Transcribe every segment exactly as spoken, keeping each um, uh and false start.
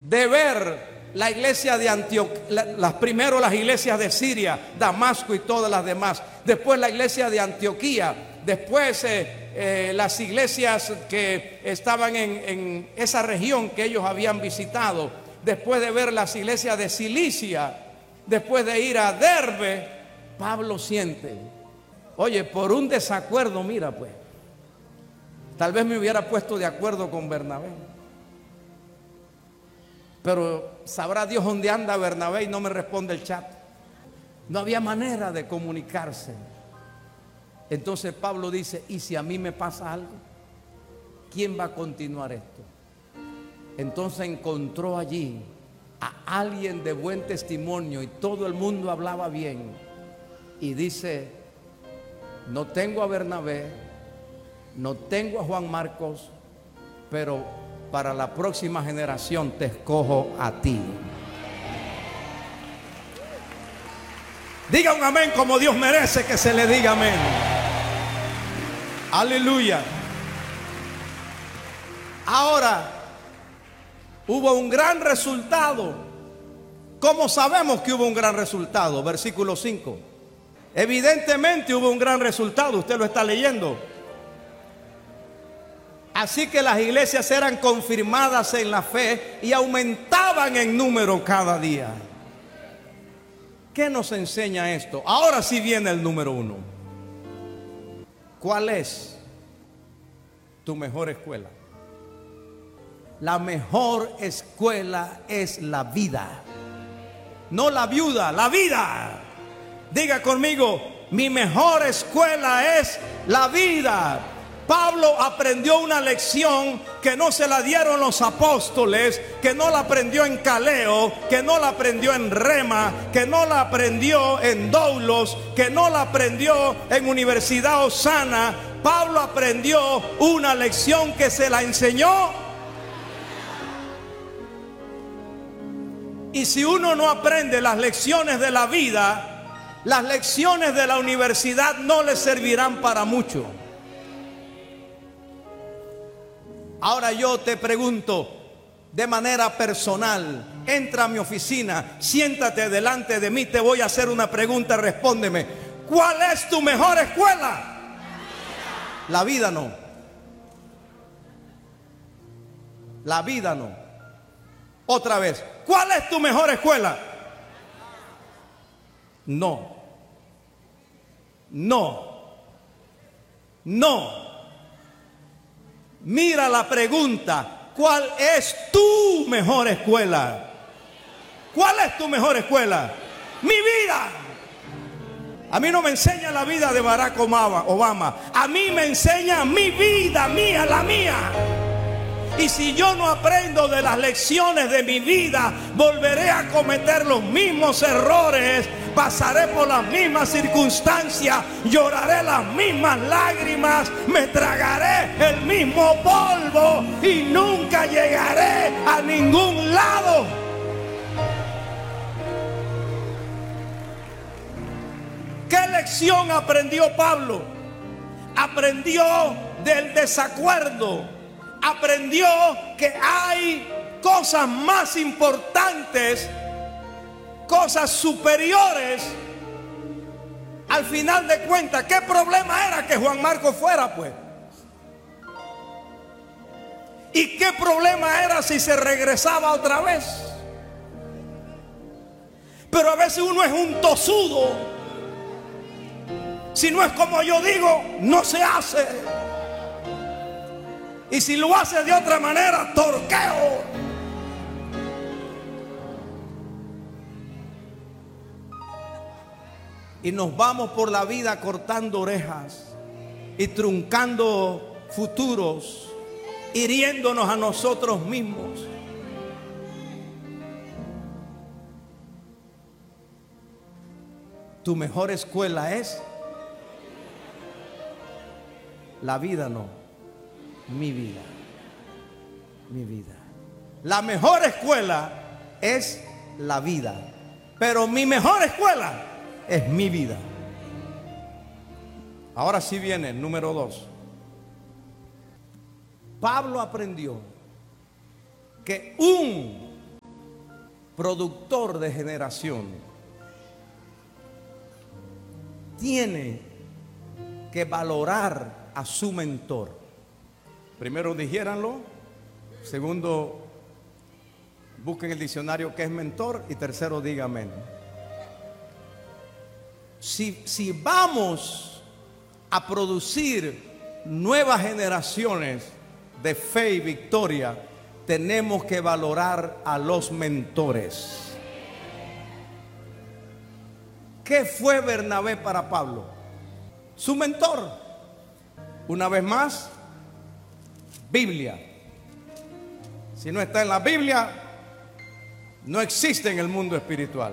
de ver la iglesia de Antioquía, la, las, primero las iglesias de Siria, Damasco y todas las demás, después la iglesia de Antioquía, después eh, eh, las iglesias que estaban en, en esa región que ellos habían visitado, después de ver las iglesias de Cilicia, después de ir a Derbe, Pablo siente, oye, por un desacuerdo, mira pues, tal vez me hubiera puesto de acuerdo con Bernabé, pero sabrá Dios dónde anda Bernabé y no me responde el chat. No había manera de comunicarse. Entonces Pablo dice, ¿y si a mí me pasa algo? ¿Quién va a continuar esto? Entonces encontró allí a alguien de buen testimonio y todo el mundo hablaba bien. Y dice, no tengo a Bernabé, no tengo a Juan Marcos, pero para la próxima generación te escojo a ti. Diga un amén como Dios merece que se le diga amén. Aleluya. Ahora, hubo un gran resultado. ¿Cómo sabemos que hubo un gran resultado? Versículo cinco. Evidentemente hubo un gran resultado, usted lo está leyendo. Así que las iglesias eran confirmadas en la fe y aumentaban en número cada día. ¿Qué nos enseña esto? Ahora sí viene el número uno. ¿Cuál es tu mejor escuela? La mejor escuela es la vida. No la viuda, la vida. Diga conmigo, mi mejor escuela es la vida. Pablo aprendió una lección que no se la dieron los apóstoles, que no la aprendió en Caleo, que no la aprendió en Rema, que no la aprendió en Doulos, que no la aprendió en Universidad Osana. Pablo aprendió una lección que se la enseñó. Y si uno no aprende las lecciones de la vida, las lecciones de la universidad no le servirán para mucho. Ahora yo te pregunto de manera personal, entra a mi oficina, siéntate delante de mí, te voy a hacer una pregunta, respóndeme. ¿Cuál es tu mejor escuela? La vida no. La vida no. Otra vez, ¿cuál es tu mejor escuela? No. No. No. Mira la pregunta, ¿cuál es tu mejor escuela? ¿Cuál es tu mejor escuela? Mi vida. A mí no me enseña la vida de Barack Obama, a mí me enseña mi vida, mía, la mía. Y si yo no aprendo de las lecciones de mi vida, volveré a cometer los mismos errores, pasaré por las mismas circunstancias, lloraré las mismas lágrimas, me tragaré el mismo polvo y nunca llegaré a ningún lado. ¿Qué lección aprendió Pablo? Aprendió del desacuerdo. Aprendió que hay cosas más importantes, cosas superiores. Al final de cuentas, ¿qué problema era que Juan Marcos fuera, pues? ¿Y qué problema era si se regresaba otra vez? Pero a veces uno es un tosudo. Si no es como yo digo, no se hace. Y si lo hace de otra manera, torqueo. Y nos vamos por la vida cortando orejas y truncando futuros, hiriéndonos a nosotros mismos. Tu mejor escuela es la vida, no. Mi vida, mi vida. La mejor escuela es la vida, pero mi mejor escuela es mi vida. Ahora sí viene el número dos. Pablo aprendió que un productor de generación tiene que valorar a su mentor. Primero, dijéranlo. Segundo, busquen el diccionario que es mentor. Y tercero, diga amén. Si, si vamos a producir nuevas generaciones de fe y victoria, tenemos que valorar a los mentores. ¿Qué fue Bernabé para Pablo? Su mentor. Una vez más, Biblia. Si no está en la Biblia, no existe en el mundo espiritual.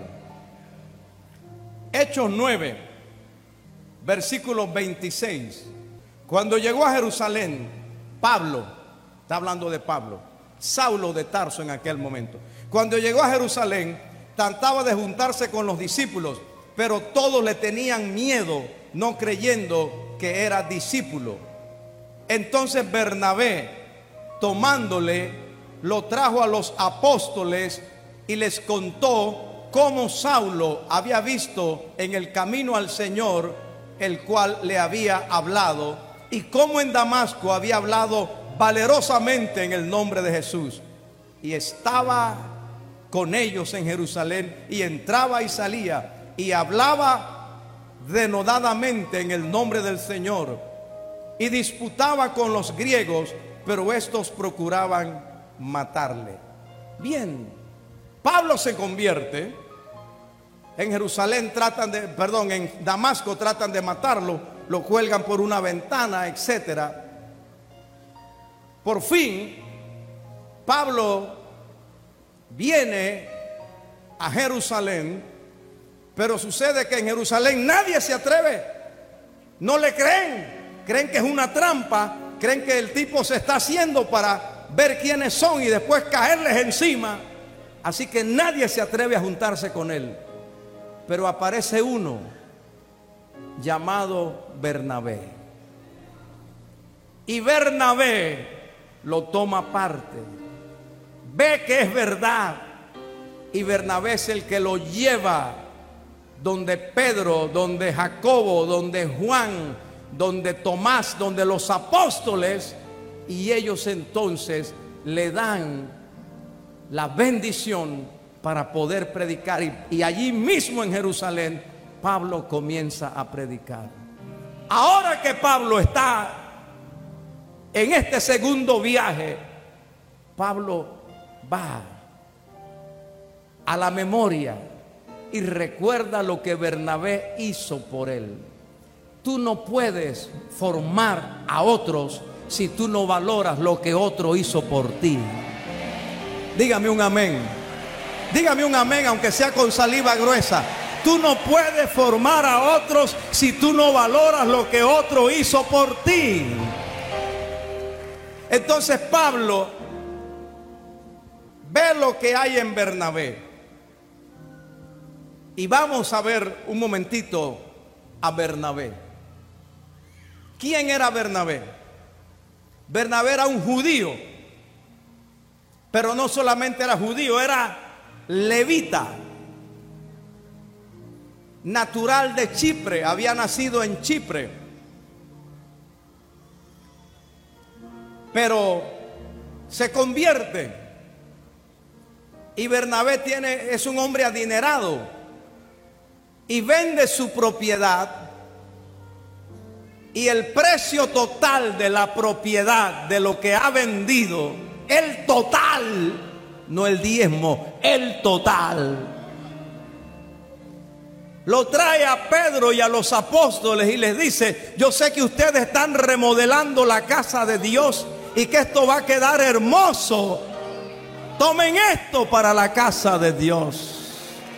Hechos nueve, versículo veintiséis. Cuando llegó a Jerusalén, Pablo, está hablando de Pablo, Saulo de Tarso en aquel momento. Cuando llegó a Jerusalén, trataba de juntarse con los discípulos, pero todos le tenían miedo, no creyendo que era discípulo. Entonces Bernabé, tomándole, lo trajo a los apóstoles y les contó cómo Saulo había visto en el camino al Señor, el cual le había hablado, y cómo en Damasco había hablado valerosamente en el nombre de Jesús. Y estaba con ellos en Jerusalén, y entraba y salía, y hablaba denodadamente en el nombre del Señor, y disputaba con los griegos, pero estos procuraban matarle. Bien, Pablo se convierte. En Jerusalén tratan de, perdón, en Damasco tratan de matarlo, lo cuelgan por una ventana, etcétera. Por fin, Pablo viene a Jerusalén, pero sucede que en Jerusalén nadie se atreve. No le creen, creen que es una trampa, creen que el tipo se está haciendo para ver quiénes son y después caerles encima. Así que nadie se atreve a juntarse con él. Pero aparece uno llamado Bernabé. Y Bernabé lo toma aparte. Ve que es verdad. Y Bernabé es el que lo lleva donde Pedro, donde Jacobo, donde Juan, donde Tomás, donde los apóstoles. Y ellos entonces le dan la bendición para poder predicar, y, y allí mismo en Jerusalén Pablo comienza a predicar. Ahora que Pablo está en este segundo viaje, Pablo va a la memoria y recuerda lo que Bernabé hizo por él. Tú no puedes formar a otros si tú no valoras lo que otro hizo por ti. Dígame un amén. Dígame un amén, aunque sea con saliva gruesa. Tú no puedes formar a otros si tú no valoras lo que otro hizo por ti. Entonces Pablo ve lo que hay en Bernabé. Y vamos a ver un momentito a Bernabé. ¿Quién era Bernabé? Bernabé era un judío. Pero no solamente era judío, era levita, natural de Chipre, había nacido en Chipre, pero se convierte. Y Bernabé tiene, es un hombre adinerado y vende su propiedad, y el precio total de la propiedad, de lo que ha vendido, el total, no el diezmo, el total, lo trae a Pedro y a los apóstoles y les dice: yo sé que ustedes están remodelando la casa de Dios y que esto va a quedar hermoso. Tomen esto para la casa de Dios.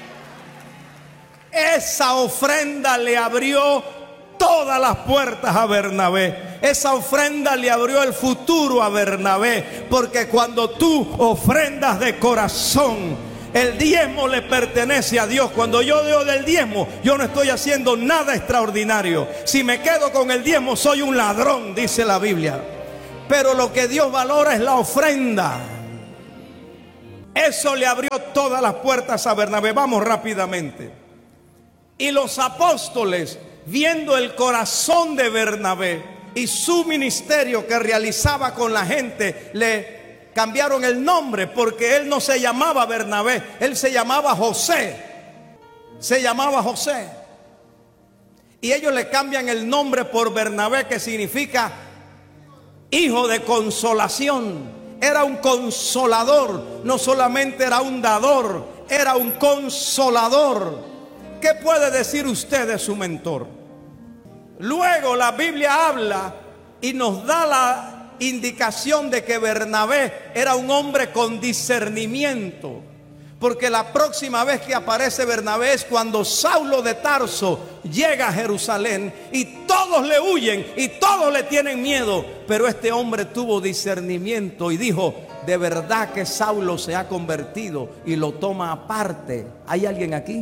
Esa ofrenda le abrió todas las puertas a Bernabé. Esa ofrenda le abrió el futuro a Bernabé, porque cuando tú ofrendas de corazón, el diezmo le pertenece a Dios. Cuando yo doy del diezmo, yo no estoy haciendo nada extraordinario. Si me quedo con el diezmo, soy un ladrón, dice la Biblia. Pero lo que Dios valora es la ofrenda. Eso le abrió todas las puertas a Bernabé. Vamos rápidamente. Y los apóstoles, viendo el corazón de Bernabé y su ministerio que realizaba con la gente, le cambiaron el nombre, porque él no se llamaba Bernabé, él se llamaba José. Se llamaba José. Y ellos le cambian el nombre por Bernabé, que significa hijo de consolación. Era un consolador, no solamente era un dador, era un consolador. ¿Qué puede decir usted de su mentor? Luego la Biblia habla y nos da la indicación de que Bernabé era un hombre con discernimiento, porque la próxima vez que aparece Bernabé es cuando Saulo de Tarso llega a Jerusalén y todos le huyen y todos le tienen miedo, pero este hombre tuvo discernimiento y dijo: de verdad que Saulo se ha convertido, y lo toma aparte. ¿Hay alguien aquí?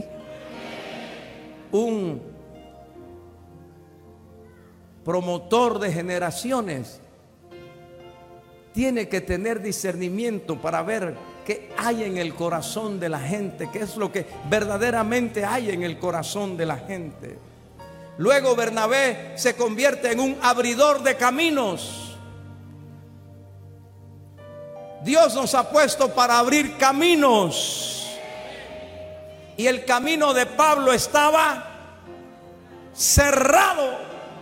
Un promotor de generaciones tiene que tener discernimiento para ver qué hay en el corazón de la gente, qué es lo que verdaderamente hay en el corazón de la gente. Luego Bernabé se convierte en un abridor de caminos. Dios nos ha puesto para abrir caminos. Y el camino de Pablo estaba cerrado.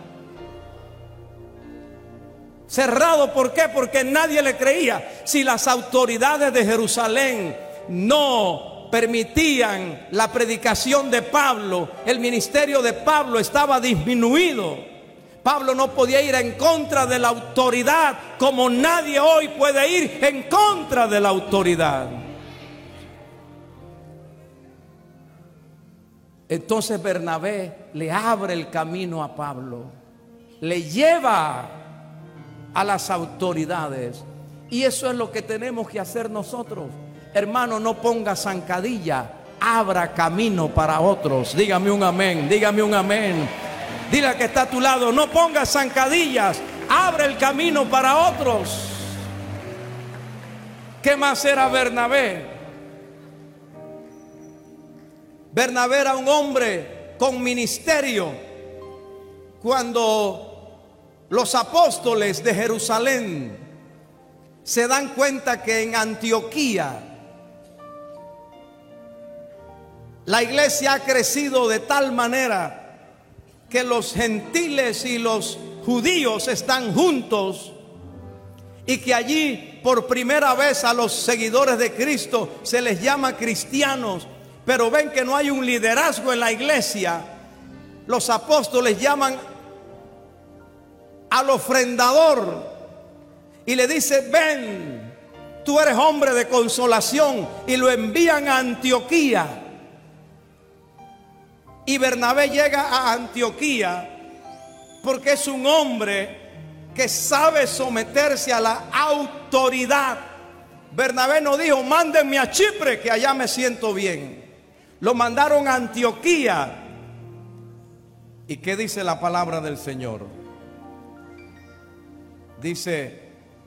Cerrado, ¿por qué? Porque nadie le creía. Si las autoridades de Jerusalén no permitían la predicación de Pablo, el ministerio de Pablo estaba disminuido. Pablo no podía ir en contra de la autoridad, como nadie hoy puede ir en contra de la autoridad. Entonces Bernabé le abre el camino a Pablo, le lleva a las autoridades, y eso es lo que tenemos que hacer nosotros. Hermano, no ponga zancadilla, abra camino para otros. Dígame un amén, dígame un amén. Dile al que está a tu lado: no ponga zancadillas, abre el camino para otros. ¿Qué más era Bernabé? Bernabé era un hombre con ministerio. Cuando los apóstoles de Jerusalén se dan cuenta que en Antioquía la iglesia ha crecido de tal manera que los gentiles y los judíos están juntos, y que allí por primera vez a los seguidores de Cristo se les llama cristianos, pero ven que no hay un liderazgo en la iglesia, los apóstoles llaman al ofrendador y le dicen: ven, tú eres hombre de consolación, y lo envían a Antioquía. Y Bernabé llega a Antioquía porque es un hombre que sabe someterse a la autoridad. Bernabé no dijo: mándenme a Chipre, que allá me siento bien. Lo mandaron a Antioquía. ¿Y qué dice la palabra del Señor? Dice: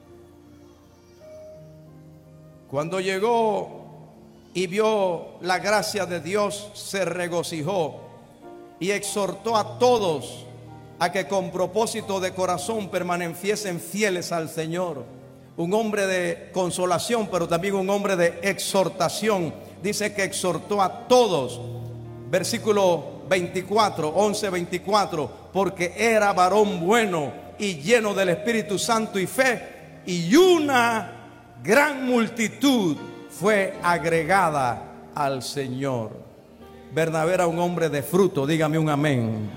cuando llegó y vio la gracia de Dios, se regocijó y exhortó a todos a que con propósito de corazón permaneciesen fieles al Señor. Un hombre de consolación, pero también un hombre de exhortación. Dice que exhortó a todos. Versículo veinticuatro, once veinticuatro, porque era varón bueno y lleno del Espíritu Santo y fe, y una gran multitud fue agregada al Señor. Bernabé era un hombre de fruto. Dígame un amén.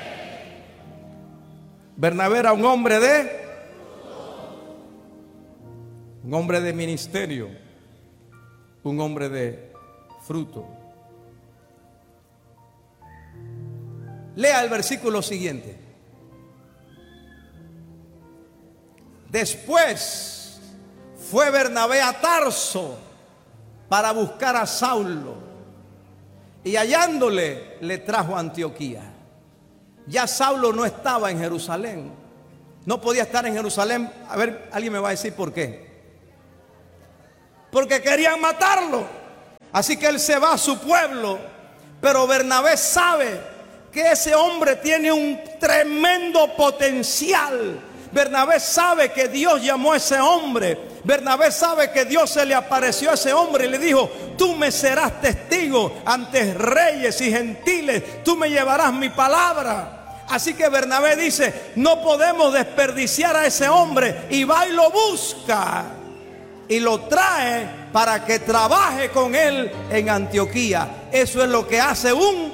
Bernabé era un hombre de un hombre de ministerio, un hombre de fruto. Lea el versículo siguiente. Después fue Bernabé a Tarso para buscar a Saulo, y hallándole le trajo a Antioquía. Ya Saulo no estaba en Jerusalén, no podía estar en Jerusalén. A ver, alguien me va a decir por qué. porque querían matarlo. Así que él se va a su pueblo, pero Bernabé sabe que ese hombre tiene un tremendo potencial. Bernabé sabe que Dios llamó a ese hombre. Bernabé sabe que Dios se le apareció a ese hombre y le dijo: tú me serás testigo ante reyes y gentiles, tú me llevarás mi palabra. Así que Bernabé dice: no podemos desperdiciar a ese hombre, y va y lo busca y lo trae para que trabaje con él en Antioquía. Eso es lo que hace un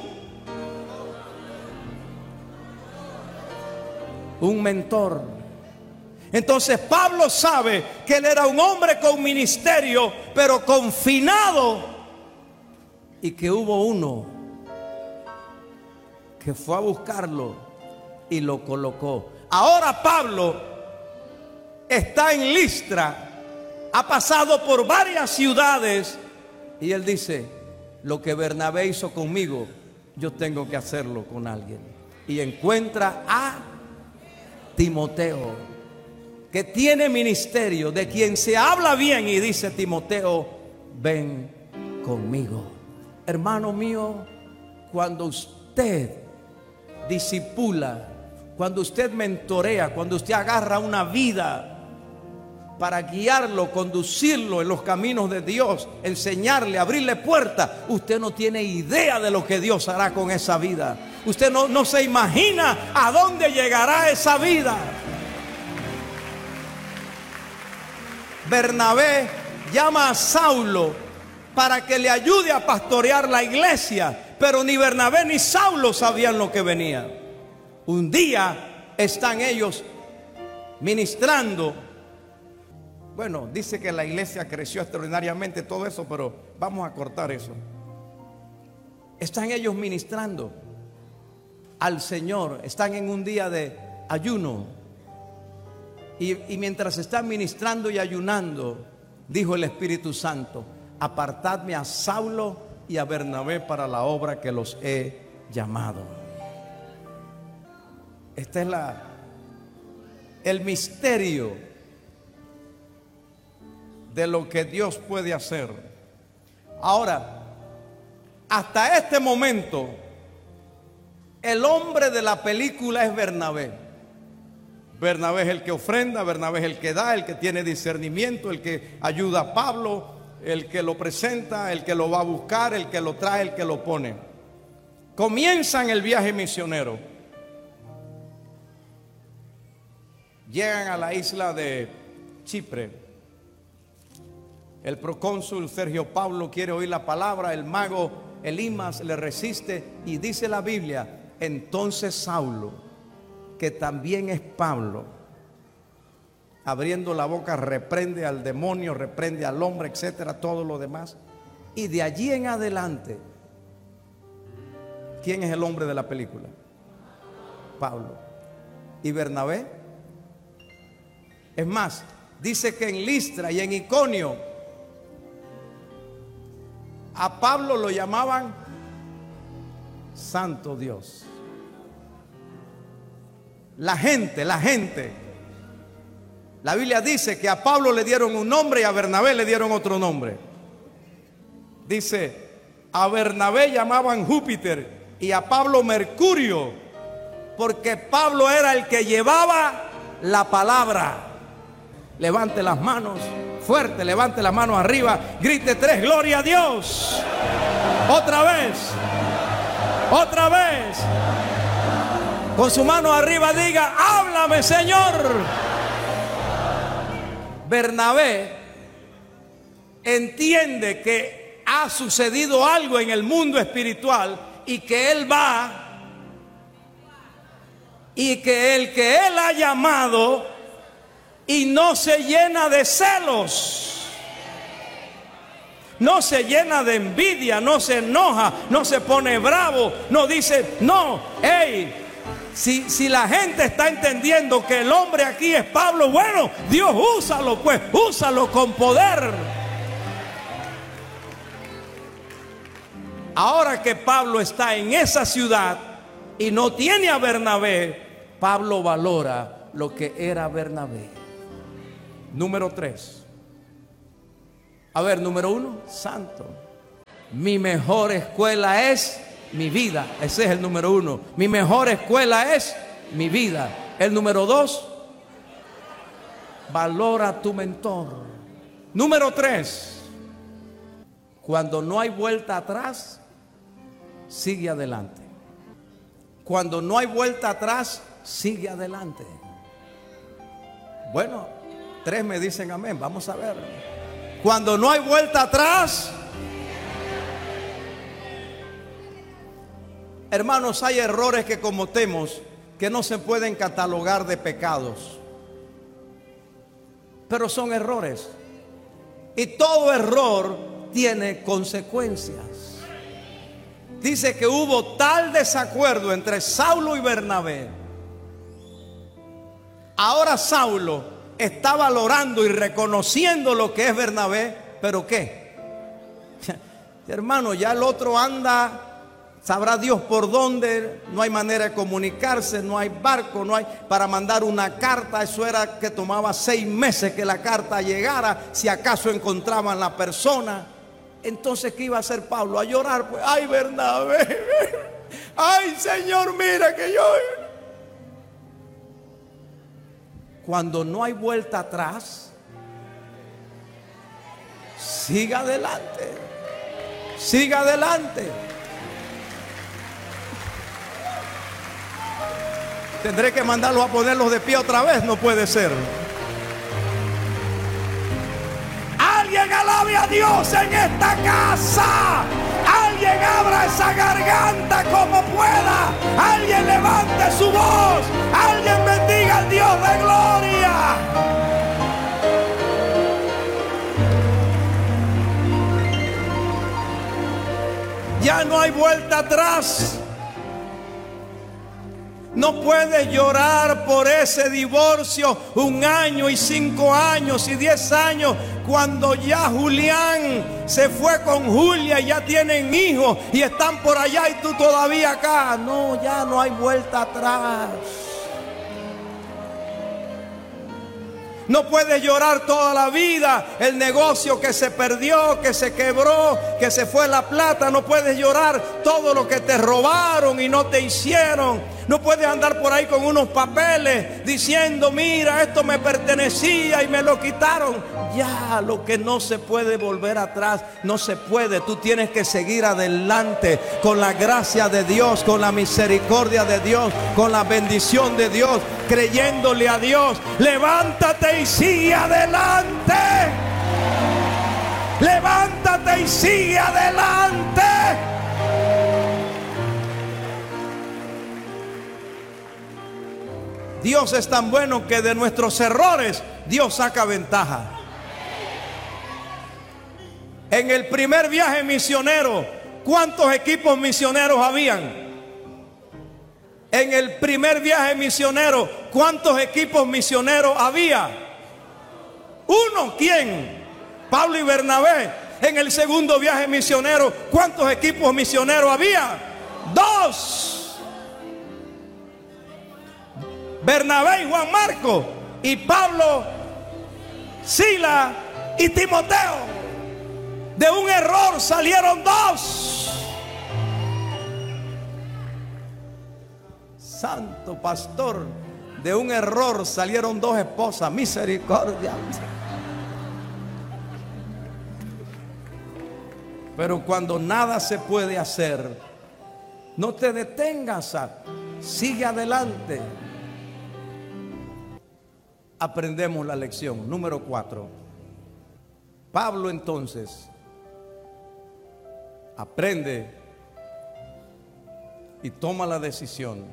un mentor. Entonces Pablo sabe que él era un hombre con ministerio, pero confinado, y que hubo uno que fue a buscarlo y lo colocó. Ahora Pablo está en Listra, ha pasado por varias ciudades, y él dice: lo que Bernabé hizo conmigo, yo tengo que hacerlo con alguien. Y encuentra a Timoteo, que tiene ministerio, de quien se habla bien, y dice: Timoteo, ven conmigo. Hermano mío, cuando usted discipula, cuando usted mentorea, cuando usted agarra una vida para guiarlo, conducirlo en los caminos de Dios, enseñarle, abrirle puertas, usted no tiene idea de lo que Dios hará con esa vida. Usted no, no se imagina a dónde llegará esa vida. Bernabé llama a Saulo para que le ayude a pastorear la iglesia, pero ni Bernabé ni Saulo sabían lo que venía. Un día están ellos ministrando. Bueno, dice que la iglesia creció extraordinariamente, todo eso, pero vamos a cortar eso. Están ellos ministrando al Señor, están en un día de ayuno. Y, y mientras están ministrando y ayunando, dijo el Espíritu Santo: apartadme a Saulo y a Bernabé para la obra que los he llamado. Este es la, el misterio de lo que Dios puede hacer. Ahora, hasta este momento, el hombre de la película es Bernabé. Bernabé es el que ofrenda, Bernabé es el que da, el que tiene discernimiento, el que ayuda a Pablo, el que lo presenta, el que lo va a buscar, el que lo trae, el que lo pone. Comienzan el viaje misionero. Llegan a la isla de Chipre. El procónsul Sergio Pablo quiere oír la palabra. El mago Elimas le resiste, y dice la Biblia: entonces Saulo, que también es Pablo, abriendo la boca, reprende al demonio, reprende al hombre, etcétera, todo lo demás. Y de allí en adelante, ¿quién es el hombre de la película? Pablo. ¿Y Bernabé? Es más, dice que en Listra y en Iconio a Pablo lo llamaban Santo Dios. La gente, la gente. La Biblia dice que a Pablo le dieron un nombre y a Bernabé le dieron otro nombre. Dice: a Bernabé llamaban Júpiter y a Pablo Mercurio, porque Pablo era el que llevaba la palabra. Levante las manos fuerte, levante las manos arriba, grite tres: gloria a Dios. Otra vez, otra vez. Con su mano arriba diga: háblame, Señor. Bernabé entiende que ha sucedido algo en el mundo espiritual y que él va, y que el que él ha llamado, y no se llena de celos, no se llena de envidia, no se enoja, no se pone bravo, no dice: no, hey, Si, si la gente está entendiendo que el hombre aquí es Pablo, bueno, Dios úsalo, pues, úsalo con poder. Ahora que Pablo está en esa ciudad y no tiene a Bernabé, Pablo valora lo que era Bernabé. Número tres. A ver, número uno, santo. Mi mejor escuela es mi vida. Ese es el número uno. Mi mejor escuela es mi vida. El número dos, valora a tu mentor. Número tres, cuando no hay vuelta atrás, sigue adelante. Cuando no hay vuelta atrás, sigue adelante. Bueno, tres me dicen amén. Vamos a ver. Cuando no hay vuelta atrás, hermanos, hay errores que cometemos que no se pueden catalogar de pecados, pero son errores, y todo error tiene consecuencias. Dice que hubo tal desacuerdo entre Saulo y Bernabé. Ahora Saulo está valorando y reconociendo lo que es Bernabé, pero ¿qué? Hermano, ya el otro anda, sabrá Dios por dónde, no hay manera de comunicarse, no hay barco, no hay para mandar una carta. Eso era que tomaba seis meses que la carta llegara, si acaso encontraban la persona. Entonces, ¿qué iba a hacer Pablo? A llorar, pues, ay, Bernabé, ay, Señor, mira que yo... Cuando no hay vuelta atrás, siga adelante, siga adelante. Tendré que mandarlos a ponerlos de pie otra vez, no puede ser. Alguien alabe a Dios en esta casa. Alguien abra esa garganta como pueda. Alguien levante su voz. Alguien bendiga al Dios de gloria. Ya no hay vuelta atrás. No puedes llorar por ese divorcio un año y cinco años y diez años, cuando ya Julián se fue con Julia y ya tienen hijos y están por allá y tú todavía acá. No, ya no hay vuelta atrás. No puedes llorar toda la vida el negocio que se perdió, que se quebró, que se fue la plata. No puedes llorar todo lo que te robaron y no te hicieron. No puedes andar por ahí con unos papeles diciendo, mira, esto me pertenecía y me lo quitaron. Ya, lo que no se puede volver atrás, no se puede. Tú tienes que seguir adelante con la gracia de Dios, con la misericordia de Dios, con la bendición de Dios, creyéndole a Dios. Levántate y sigue adelante. Levántate y sigue adelante. Dios es tan bueno que de nuestros errores Dios saca ventaja. En el primer viaje misionero, ¿cuántos equipos misioneros habían? En el primer viaje misionero, ¿cuántos equipos misioneros había? Uno. ¿Quién? Pablo y Bernabé. En el segundo viaje misionero, ¿cuántos equipos misioneros había? Dos. Bernabé y Juan Marcos, y Pablo, Sila y Timoteo. De un error salieron dos. Santo pastor, de un error salieron dos esposas. Misericordia. Pero cuando nada se puede hacer, no te detengas, sigue adelante. Aprendemos la lección número cuatro. Pablo entonces aprende y toma la decisión.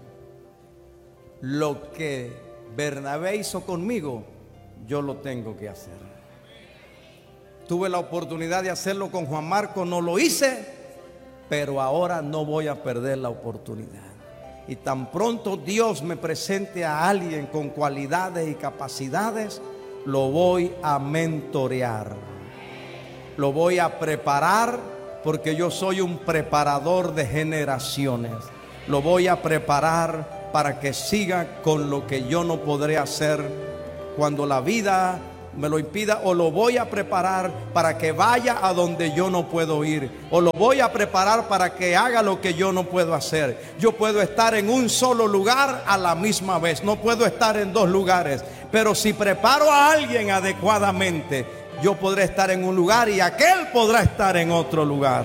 Lo que Bernabé hizo conmigo, yo lo tengo que hacer. Tuve la oportunidad de hacerlo con Juan Marcos, no lo hice, pero ahora no voy a perder la oportunidad. Y tan pronto Dios me presente a alguien con cualidades y capacidades, lo voy a mentorear, lo voy a preparar, porque yo soy un preparador de generaciones. Lo voy a preparar para que siga con lo que yo no podré hacer cuando la vida me lo impida, o lo voy a preparar para que vaya a donde yo no puedo ir, o lo voy a preparar para que haga lo que yo no puedo hacer. Yo puedo estar en un solo lugar a la misma vez, no puedo estar en dos lugares, pero si preparo a alguien adecuadamente, yo podré estar en un lugar y aquel podrá estar en otro lugar.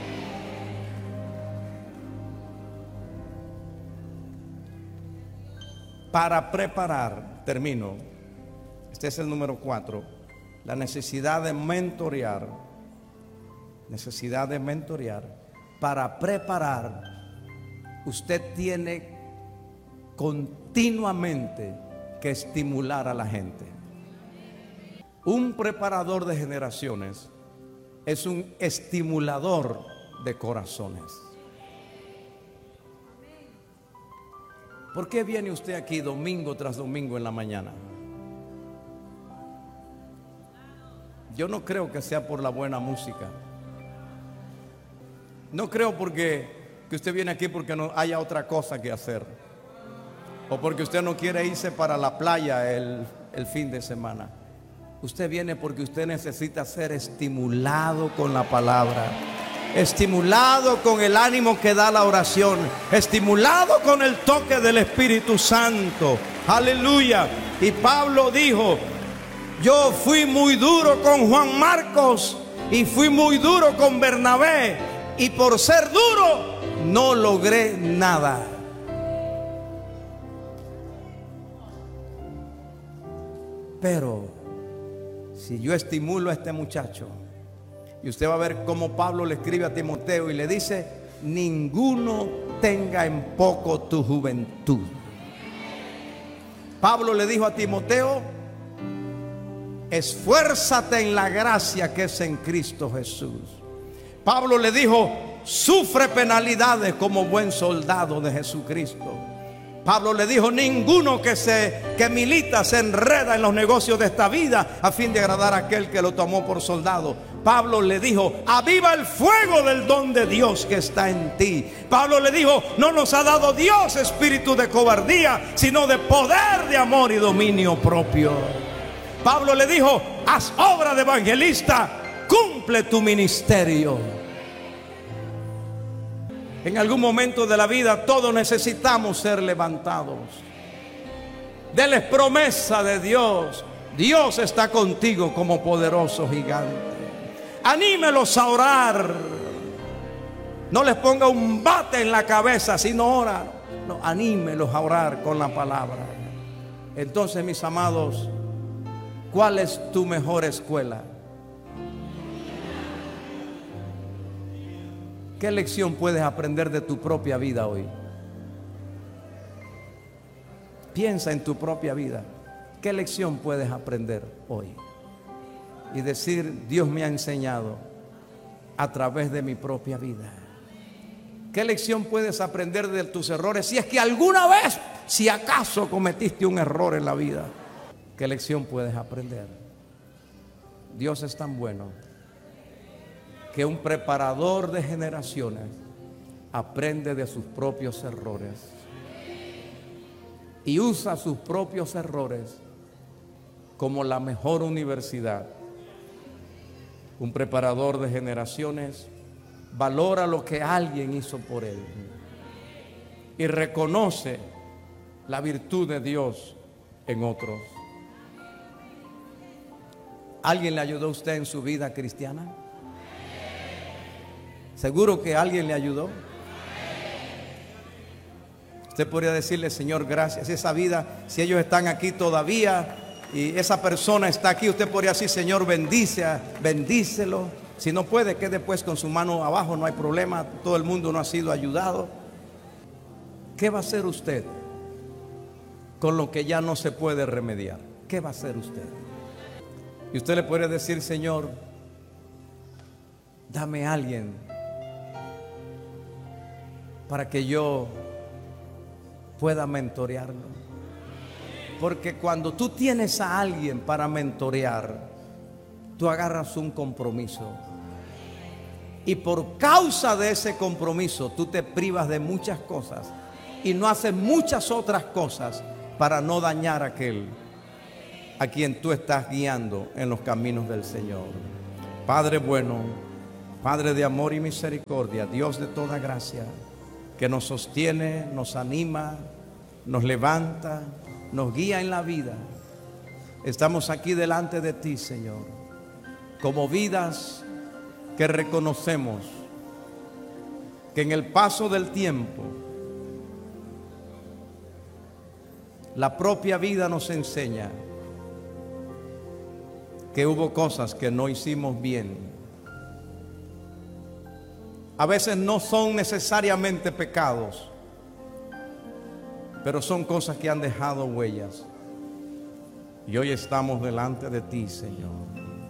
Para preparar, termino, este es el número cuatro, la necesidad de mentorear, necesidad de mentorear. Para preparar, usted tiene continuamente que estimular a la gente. Un preparador de generaciones es un estimulador de corazones. ¿Por qué viene usted aquí domingo tras domingo en la mañana? Yo no creo que sea por la buena música. No creo porque que usted viene aquí porque no haya otra cosa que hacer, o porque usted no quiere irse para la playa el, el fin de semana. Usted viene porque usted necesita ser estimulado con la palabra, estimulado con el ánimo que da la oración, estimulado con el toque del Espíritu Santo. Aleluya. Y Pablo dijo: yo fui muy duro con Juan Marcos y fui muy duro con Bernabé, y por ser duro no logré nada. Pero si yo estimulo a este muchacho, y usted va a ver cómo Pablo le escribe a Timoteo y le dice: ninguno tenga en poco tu juventud. Pablo le dijo a Timoteo: esfuérzate en la gracia que es en Cristo Jesús. Pablo le dijo: sufre penalidades como buen soldado de Jesucristo. Pablo le dijo: ninguno que se que milita se enreda en los negocios de esta vida a fin de agradar a aquel que lo tomó por soldado. Pablo le dijo: aviva el fuego del don de Dios que está en ti. Pablo le dijo: no nos ha dado Dios espíritu de cobardía, sino de poder, de amor y dominio propio. Pablo le dijo: haz obra de evangelista, cumple tu ministerio. En algún momento de la vida todos necesitamos ser levantados. Denles promesa de Dios. Dios está contigo como poderoso gigante. Anímelos a orar. No les ponga un bate en la cabeza si no oran. No, anímelos a orar con la palabra. Entonces, mis amados, ¿cuál es tu mejor escuela? ¿Qué lección puedes aprender de tu propia vida hoy? Piensa en tu propia vida. ¿Qué lección puedes aprender hoy? Y decir: Dios me ha enseñado a través de mi propia vida. ¿Qué lección puedes aprender de tus errores? Si es que alguna vez, si acaso cometiste un error en la vida, ¿qué lección puedes aprender? Dios es tan bueno que un preparador de generaciones aprende de sus propios errores y usa sus propios errores como la mejor universidad. Un preparador de generaciones valora lo que alguien hizo por él y reconoce la virtud de Dios en otros. ¿Alguien le ayudó a usted en su vida cristiana? ¿Seguro que alguien le ayudó? Usted podría decirle: Señor, gracias. Esa vida, si ellos están aquí todavía y esa persona está aquí, usted podría decir: Señor, bendice, bendícelo. Si no puede, quede pues con su mano abajo, no hay problema. Todo el mundo no ha sido ayudado. ¿Qué va a hacer usted con lo que ya no se puede remediar? ¿Qué va a hacer usted? Y usted le puede decir: Señor, dame a alguien para que yo pueda mentorearlo. Porque cuando tú tienes a alguien para mentorear, tú agarras un compromiso. Y por causa de ese compromiso, tú te privas de muchas cosas y no haces muchas otras cosas para no dañar a aquel a quien tú estás guiando en los caminos del Señor. Padre bueno, Padre de amor y misericordia, Dios de toda gracia, que nos sostiene, nos anima, nos levanta, nos guía en la vida. Estamos aquí delante de ti, Señor, como vidas que reconocemos que en el paso del tiempo la propia vida nos enseña que hubo cosas que no hicimos bien. A veces no son necesariamente pecados, pero son cosas que han dejado huellas. Y hoy estamos delante de ti, Señor.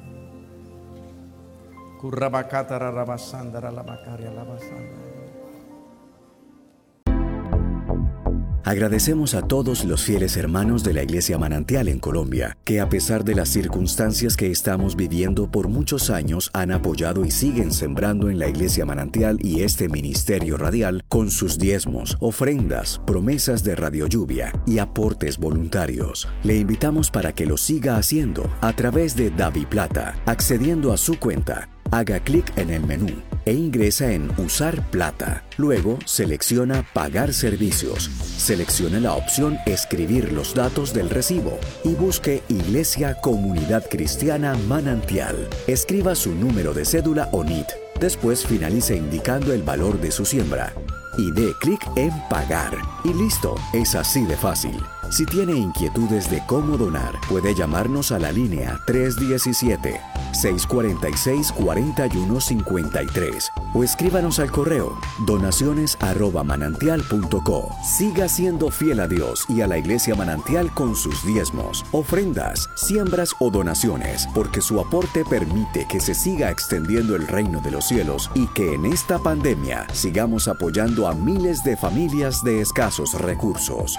Agradecemos a todos los fieles hermanos de la Iglesia Manantial en Colombia, que a pesar de las circunstancias que estamos viviendo por muchos años han apoyado y siguen sembrando en la Iglesia Manantial y este ministerio radial con sus diezmos, ofrendas, promesas de Radio Lluvia y aportes voluntarios. Le invitamos para que lo siga haciendo a través de DaviPlata, accediendo a su cuenta. Haga clic en el menú e ingresa en Usar Plata. Luego selecciona Pagar servicios. Seleccione la opción Escribir los datos del recibo y busque Iglesia Comunidad Cristiana Manantial. Escriba su número de cédula o N I T. Después finalice indicando el valor de su siembra y dé clic en Pagar. Y listo, es así de fácil. Si tiene inquietudes de cómo donar, puede llamarnos a la línea tres uno siete, seis cuatro seis, cuatro uno cinco tres o escríbanos al correo donaciones arroba manantial punto co. Siga siendo fiel a Dios y a la Iglesia Manantial con sus diezmos, ofrendas, siembras o donaciones, porque su aporte permite que se siga extendiendo el reino de los cielos y que en esta pandemia sigamos apoyando a miles de familias de escasos recursos.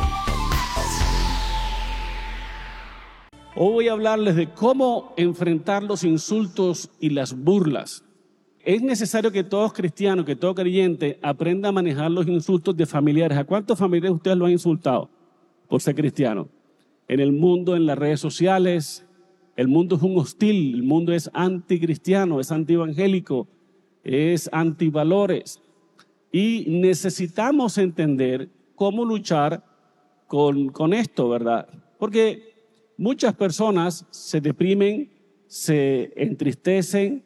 Hoy voy a hablarles de cómo enfrentar los insultos y las burlas. Es necesario que todos cristianos, que todo creyente aprenda a manejar los insultos de familiares. ¿A cuántos familiares ustedes lo han insultado por ser cristiano? En el mundo, en las redes sociales, el mundo es un hostil, el mundo es anticristiano, es antievangélico, es antivalores. Y necesitamos entender cómo luchar con, con esto, ¿verdad? Porque muchas personas se deprimen, se entristecen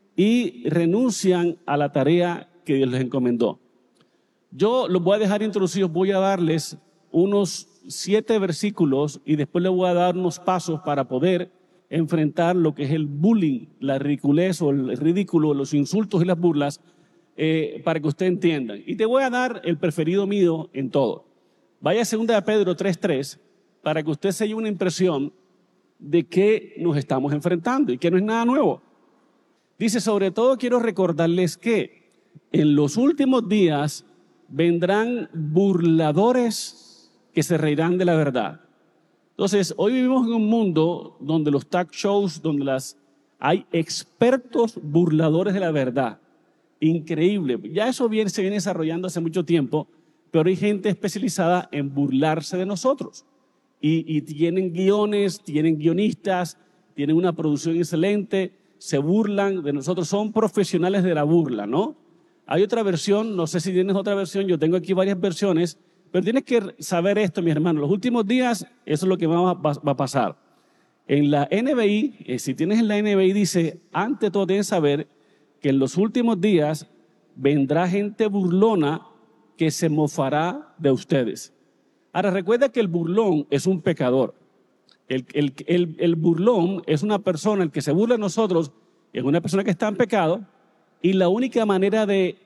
y renuncian a la tarea que Dios les encomendó. Yo los voy a dejar introducidos, voy a darles unos siete versículos y después les voy a dar unos pasos para poder enfrentar lo que es el bullying, la ridiculez o el ridículo, los insultos y las burlas, eh, para que ustedes entiendan. Y te voy a dar el preferido mío en todo. Vaya a segunda de Pedro tres tres. Para que usted se lleve una impresión de qué nos estamos enfrentando y que no es nada nuevo. Dice, sobre todo quiero recordarles que en los últimos días vendrán burladores que se reirán de la verdad. Entonces, hoy vivimos en un mundo donde los talk shows, donde las, hay expertos burladores de la verdad. Increíble. Ya eso viene, se viene desarrollando hace mucho tiempo, pero hay gente especializada en burlarse de nosotros. Y, y tienen guiones, tienen guionistas, tienen una producción excelente, se burlan de nosotros, son profesionales de la burla, ¿no? Hay otra versión, no sé si tienes otra versión, yo tengo aquí varias versiones, pero tienes que saber esto, mi hermano, los últimos días eso es lo que va a, va a pasar. En la N B I, eh, si tienes en la N B I, dice, ante todo deben saber que en los últimos días vendrá gente burlona que se mofará de ustedes. Ahora, recuerda que el burlón es un pecador. El, el, el, el burlón es una persona, el que se burla de nosotros, es una persona que está en pecado y la única manera de,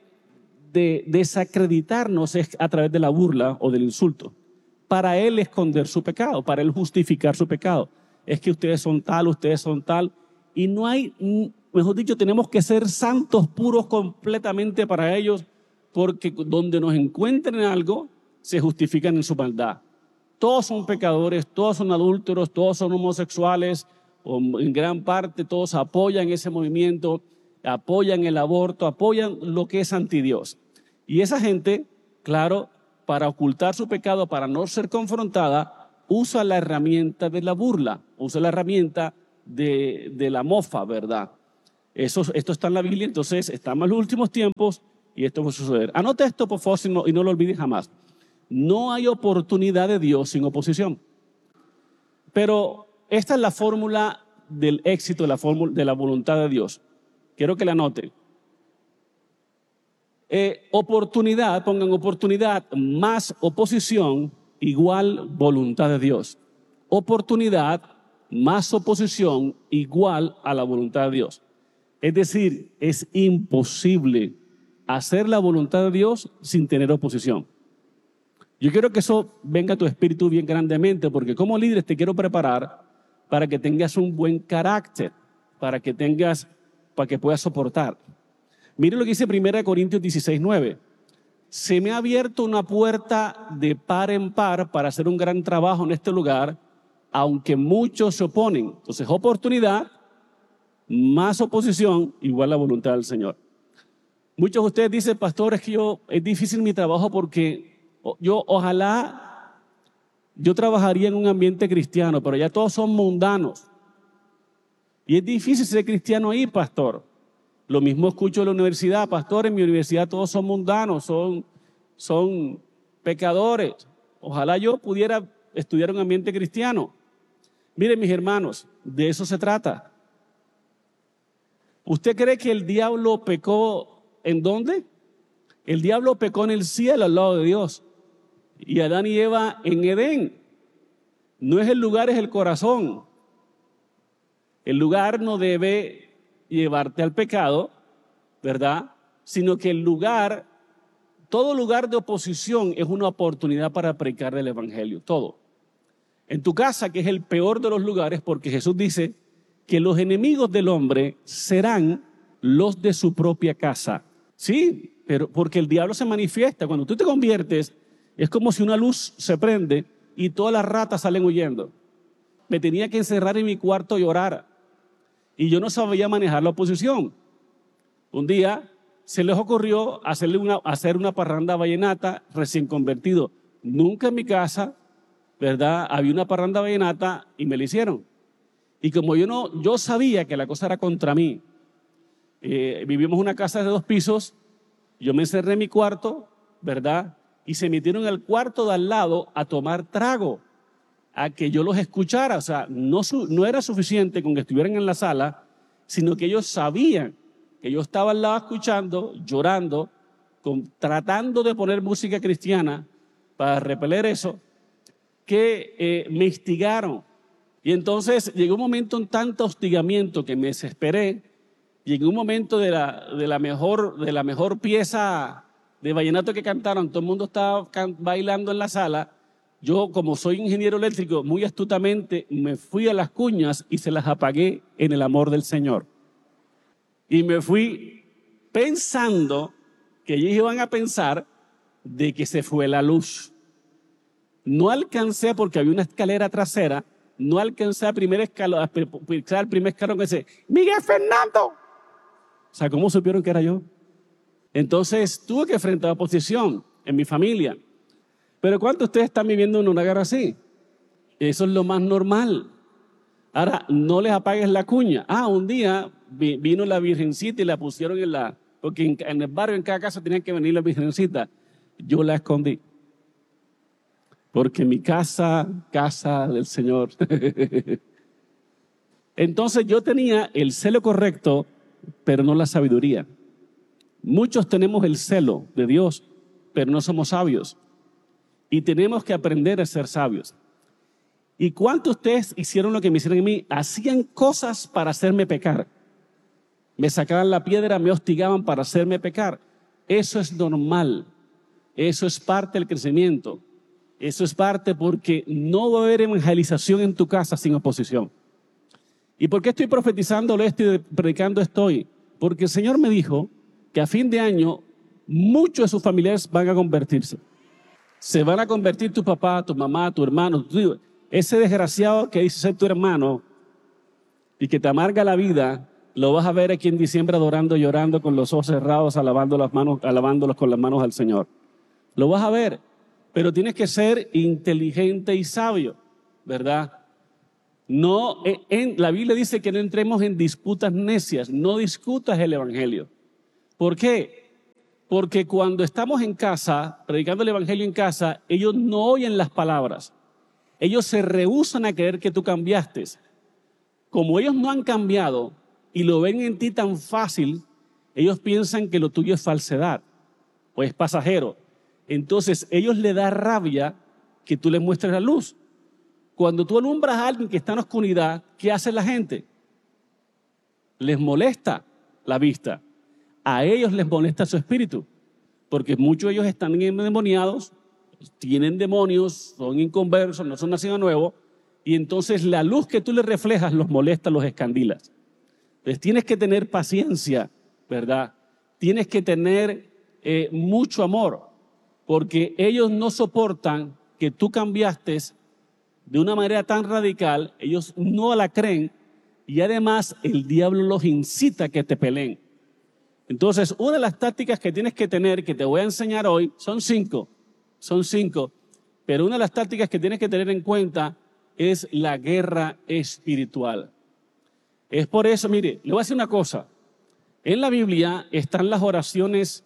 de desacreditarnos es a través de la burla o del insulto. Para él esconder su pecado, para él justificar su pecado. Es que ustedes son tal, ustedes son tal. Y no hay, mejor dicho, tenemos que ser santos puros completamente para ellos, porque donde nos encuentren en algo, se justifican en su maldad. Todos son pecadores, todos son adúlteros, todos son homosexuales, o en gran parte todos apoyan ese movimiento, apoyan el aborto, apoyan lo que es antidios. Y esa gente, claro, para ocultar su pecado, para no ser confrontada, usa la herramienta de la burla, usa la herramienta de, de la mofa, ¿verdad? Eso, esto está en la Biblia, entonces estamos en los últimos tiempos y esto va a suceder. Anote esto, por favor, y no, y no lo olviden jamás. No hay oportunidad de Dios sin oposición. Pero esta es la fórmula del éxito, de la, fórmula, de la voluntad de Dios. Quiero que la anoten. Eh, oportunidad, pongan oportunidad más oposición igual voluntad de Dios. Oportunidad más oposición igual a la voluntad de Dios. Es decir, es imposible hacer la voluntad de Dios sin tener oposición. Yo quiero que eso venga a tu espíritu bien grandemente, porque como líder te quiero preparar para que tengas un buen carácter, para que tengas, para que puedas soportar. Mire lo que dice primera Corintios dieciséis, nueve. Se me ha abierto una puerta de par en par para hacer un gran trabajo en este lugar, aunque muchos se oponen. Entonces, oportunidad más oposición igual a la voluntad del Señor. Muchos de ustedes dicen, pastor, es que yo, es difícil mi trabajo porque yo ojalá yo trabajaría en un ambiente cristiano, pero ya todos son mundanos. Y es difícil ser cristiano ahí, pastor. Lo mismo escucho en la universidad, pastor, en mi universidad todos son mundanos, son, son pecadores. Ojalá yo pudiera estudiar en un ambiente cristiano. Miren, mis hermanos, de eso se trata. ¿Usted cree que el diablo pecó en dónde? El diablo pecó en el cielo al lado de Dios. Y Adán y Eva en Edén. No es el lugar, es el corazón. El lugar no debe llevarte al pecado, ¿verdad? Sino que el lugar, todo lugar de oposición es una oportunidad para predicar el evangelio, todo. En tu casa, que es el peor de los lugares, porque Jesús dice que los enemigos del hombre serán los de su propia casa. Sí, pero porque el diablo se manifiesta. Cuando tú te conviertes, es como si una luz se prende y todas las ratas salen huyendo. Me tenía que encerrar en mi cuarto y orar. Y yo no sabía manejar la oposición. Un día se les ocurrió hacerle una, hacer una parranda vallenata recién convertido. Nunca en mi casa, ¿verdad? Había una parranda vallenata y me la hicieron. Y como yo no, yo sabía que la cosa era contra mí. Eh, vivimos en una casa de dos pisos. Yo me encerré en mi cuarto, ¿verdad? Y se metieron al cuarto de al lado a tomar trago, a que yo los escuchara. O sea, no, su, no era suficiente con que estuvieran en la sala, sino que ellos sabían que yo estaba al lado escuchando, llorando, con, tratando de poner música cristiana para repeler eso, que eh, me instigaron. Y entonces llegó un momento en tanto hostigamiento que me desesperé. Llegó un momento de la, de la, mejor, de la mejor pieza de vallenato que cantaron, todo el mundo estaba can, bailando en la sala. Yo, como soy ingeniero eléctrico, muy astutamente me fui a las cuñas y se las apagué en el amor del Señor. Y me fui pensando que ellos iban a pensar de que se fue la luz. No alcancé, porque había una escalera trasera, no alcancé al primer escalón, al primer escalón que dice, Miguel Fernando. O sea, ¿cómo supieron que era yo? Entonces tuve que enfrentar oposición en mi familia. Pero ¿cuántos de ustedes están viviendo en una guerra así? Eso es lo más normal. Ahora, no les apagues la cuña. Ah, un día vino la virgencita y la pusieron en la... Porque en, en el barrio, en cada casa, tenían que venir la virgencita. Yo la escondí. Porque mi casa, casa del Señor. Entonces yo tenía el celo correcto, pero no la sabiduría. Muchos tenemos el celo de Dios, pero no somos sabios. Y tenemos que aprender a ser sabios. ¿Y cuántos de ustedes hicieron lo que me hicieron a mí? Hacían cosas para hacerme pecar. Me sacaban la piedra, me hostigaban para hacerme pecar. Eso es normal. Eso es parte del crecimiento. Eso es parte porque no va a haber evangelización en tu casa sin oposición. ¿Y por qué estoy profetizándolo esto y predicando esto hoy? Porque el Señor me dijo que a fin de año muchos de sus familiares van a convertirse. Se van a convertir tu papá, tu mamá, tu hermano. Tu, ese desgraciado que dice ser tu hermano y que te amarga la vida, lo vas a ver aquí en diciembre adorando, llorando con los ojos cerrados, alabando las manos, alabándolos con las manos al Señor. Lo vas a ver, pero tienes que ser inteligente y sabio. ¿verdad? No, en, la Biblia dice que no entremos en disputas necias, no discutas el evangelio. ¿Por qué? Porque cuando estamos en casa, predicando el evangelio en casa, ellos no oyen las palabras. Ellos se rehúsan a creer que tú cambiaste. Como ellos no han cambiado y lo ven en ti tan fácil, ellos piensan que lo tuyo es falsedad o es pasajero. Entonces, ellos les da rabia que tú les muestres la luz. Cuando tú alumbras a alguien que está en oscuridad, ¿qué hace la gente? Les molesta la vista. A ellos les molesta su espíritu, porque muchos de ellos están endemoniados, tienen demonios, son inconversos, no son nacidos de nuevo, y entonces la luz que tú les reflejas los molesta, los escandila. Entonces tienes que tener paciencia, ¿verdad? Tienes que tener eh, mucho amor, porque ellos no soportan que tú cambiaste de una manera tan radical, ellos no la creen, y además el diablo los incita a que te peleen. Entonces, una de las tácticas que tienes que tener, que te voy a enseñar hoy, son cinco, son cinco, pero una de las tácticas que tienes que tener en cuenta es la guerra espiritual. Es por eso, mire, le voy a decir una cosa, en la Biblia están las oraciones